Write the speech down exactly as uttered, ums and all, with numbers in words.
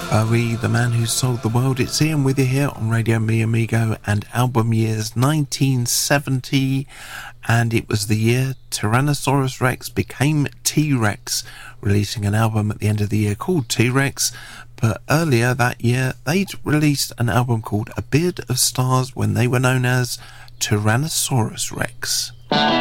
Bowie, the man who sold the world. It's Ian with you here on Radio Mi Amigo, and album years nineteen seventy, and it was the year Tyrannosaurus Rex became T-Rex, releasing an album at the end of the year called T-Rex. But earlier that year they'd released an album called A Beard of Stars when they were known as Tyrannosaurus Rex.